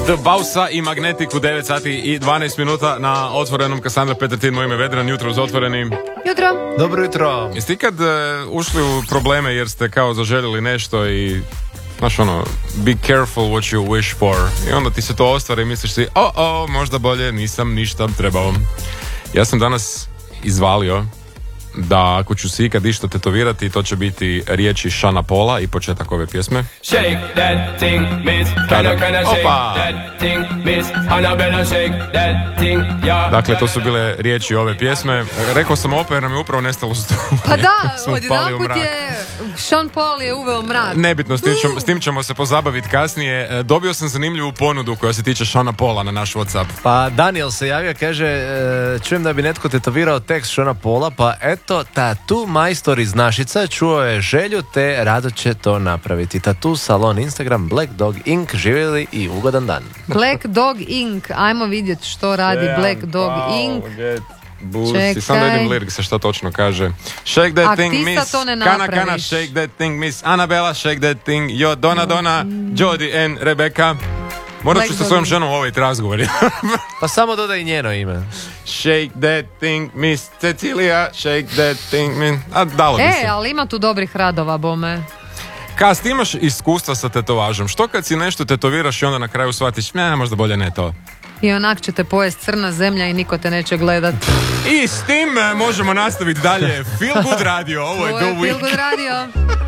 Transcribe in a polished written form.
The Bausa i Magnetic u 9 sati i 12 minuta na otvorenom. Cassandra Petertin, moje ime Vedran, jutro uz otvorenim. Jutro. Dobro jutro. Jeste ikad ušli u probleme jer ste kao zaželjeli nešto i znaš ono, be careful what you wish for, i onda ti se to ostvari i misliš si, možda bolje nisam ništa trebao. Ja sam danas izvalio da ako ću si ikad išta tetovirati, to će biti riječi Seana Paula i početak ove pjesme. Shake that thing, miss. Opa! Dakle, to su bile riječi ove pjesme. Rekao sam opet jer nam je upravo nestalo struje. Pa da, odjedanput je Sean Paul je uveo mrak. Nebitno, s tim ćemo se pozabaviti kasnije. Dobio sam zanimljivu ponudu koja se tiče Seana Paula na naš WhatsApp. Pa Daniel se javio, kaže, čujem da bi netko tetovirao tekst Seana Paula, pa eto, tatu majstor iz Našica čuo je želju te rado će to napraviti. Tatu salon Instagram Black Dog Inc. Živjeli i ugodan dan. Black Dog Inc. Ajmo vidjeti što radi Black Dog Inc. Čekaj. Sam da vidim lirikse što točno kaže. Shake that thing, miss. Kana, shake that thing, miss. Annabella, shake that thing. Yo, Donna, Jody and Rebecca. Morat ću sa svojom ženom ovojiti razgovor. Pa samo dodaj njeno ime. Shake that thing, miss Cecilia. Shake that thing, miss. A dalo bi se. Ali ima tu dobrih radova, bome. Kad ti imaš iskustva sa tetovažom, što kad si nešto tetoviraš i onda na kraju shvatiš, možda bolje ne to. I onak će te pojest crna zemlja i niko te neće gledat. I s tim možemo nastaviti dalje. Feel Good Radio, ovo je The Week. Feel Good Radio.